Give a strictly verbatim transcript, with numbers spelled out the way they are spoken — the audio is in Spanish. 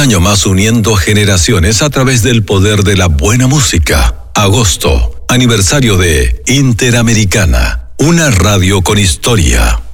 año más uniendo generaciones a través del poder de la buena música. Agosto, aniversario de Interamericana, una radio con historia.